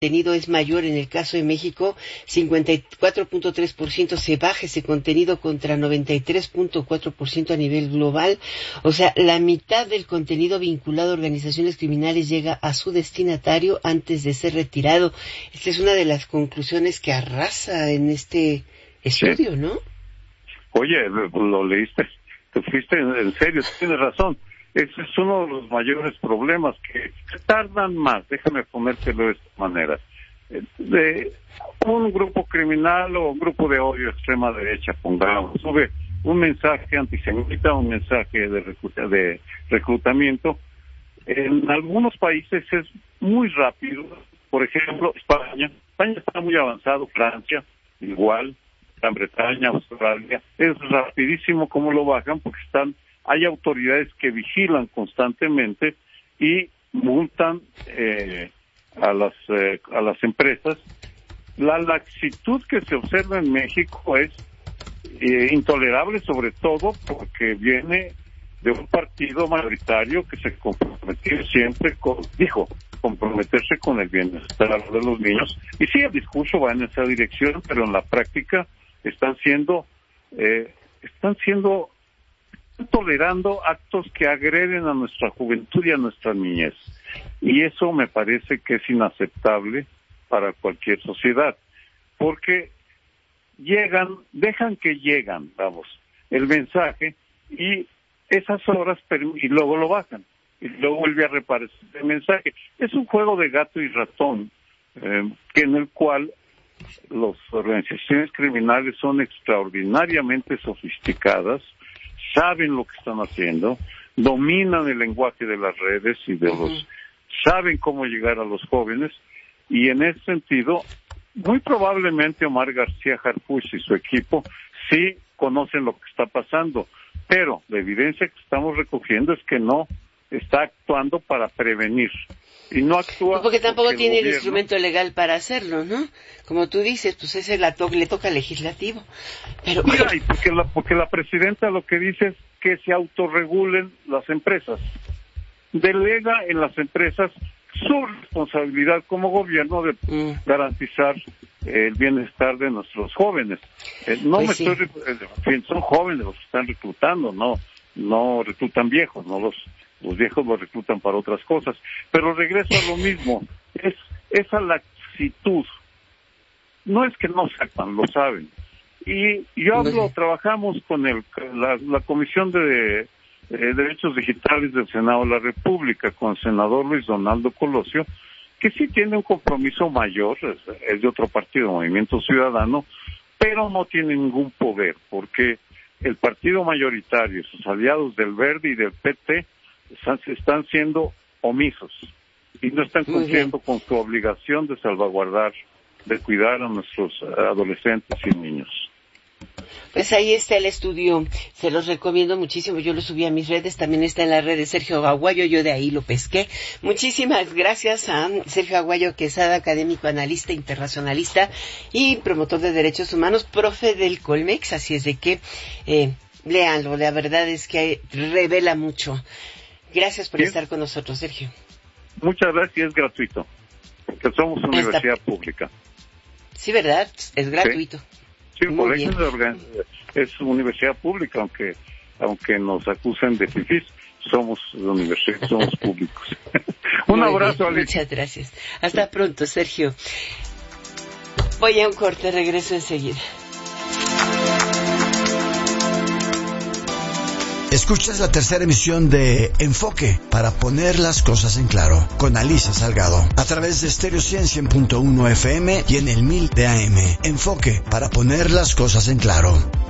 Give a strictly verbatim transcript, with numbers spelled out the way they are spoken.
contenido es mayor en el caso de México, cincuenta y cuatro punto tres por ciento se baja ese contenido contra noventa y tres punto cuatro por ciento a nivel global. O sea, la mitad del contenido vinculado a organizaciones criminales llega a su destinatario antes de ser retirado. Esta es una de las conclusiones que arrasa en este estudio, sí. ¿no? Oye, lo leíste, te fuiste en serio, tienes razón. Ese es uno de los mayores problemas, que tardan más, déjame ponértelo de esta manera. De un grupo criminal o un grupo de odio extrema derecha, pongamos, sube un mensaje antisemita, un mensaje de, recluta, de reclutamiento. En algunos países es muy rápido, por ejemplo, España. España está muy avanzado, Francia, igual, Gran Bretaña, Australia. Es rapidísimo cómo lo bajan, porque están... hay autoridades que vigilan constantemente y multan eh, a las eh, a las empresas. La laxitud que se observa en México es eh, intolerable, sobre todo porque viene de un partido mayoritario que se comprometió siempre con, dijo, comprometerse con el bienestar de los niños. Y sí, el discurso va en esa dirección, pero en la práctica están siendo eh, están siendo tolerando actos que agreden a nuestra juventud y a nuestra niñez. Y eso me parece que es inaceptable para cualquier sociedad, porque llegan, dejan que llegan, vamos, el mensaje, y esas horas, y luego lo bajan, y luego vuelve a reaparecer el mensaje. Es un juego de gato y ratón, eh, que en el cual las organizaciones criminales son extraordinariamente sofisticadas, saben lo que están haciendo, dominan el lenguaje de las redes y de los, uh-huh. saben cómo llegar a los jóvenes, y en ese sentido, muy probablemente Omar García Harfuch y su equipo sí conocen lo que está pasando, pero la evidencia que estamos recogiendo es que no está actuando para prevenir. Y no actúa... Porque tampoco porque tiene el, el instrumento legal para hacerlo, ¿no? Como tú dices, pues ese la to- le toca al legislativo. Pero... Mira, y porque la, porque la presidenta lo que dice es que se autorregulen las empresas. Delega en las empresas su responsabilidad como gobierno de mm. garantizar eh, el bienestar de nuestros jóvenes. Eh, no pues me sí. estoy... En fin, son jóvenes los que están reclutando, no, no reclutan viejos, no los... Los viejos los reclutan para otras cosas. Pero regreso a lo mismo. Es esa laxitud. No es que no sepan, lo saben. Y yo hablo, trabajamos con el la, la Comisión de eh, Derechos Digitales del Senado de la República, con el senador Luis Donaldo Colosio, que sí tiene un compromiso mayor, es, es de otro partido, Movimiento Ciudadano, pero no tiene ningún poder, porque el partido mayoritario, sus aliados del Verde y del P T, están siendo omisos y no están cumpliendo con su obligación de salvaguardar, de cuidar a nuestros adolescentes y niños. Pues ahí está el estudio, se los recomiendo muchísimo, yo lo subí a mis redes, también está en la red de Sergio Aguayo, yo de ahí lo pesqué. Muchísimas gracias a Sergio Aguayo Quesada, académico, analista, internacionalista y promotor de derechos humanos, profe del Colmex, así es de que eh, léanlo, la verdad es que revela mucho. Gracias por Bien. estar con nosotros, Sergio. Muchas gracias, es gratuito, porque somos una Esta... universidad pública. Sí, ¿verdad? Es gratuito. Sí, sí, por eso es universidad pública, aunque aunque nos acusen de fifís, somos la universidad, somos públicos. Un Muy abrazo, bien, muchas gracias. Hasta pronto, Sergio. Voy a un corte, regreso enseguida. Escuchas la tercera emisión de Enfoque, para poner las cosas en claro, con Alisa Salgado, a través de Stereo cien punto uno F M y en el mil de A M. Enfoque, para poner las cosas en claro.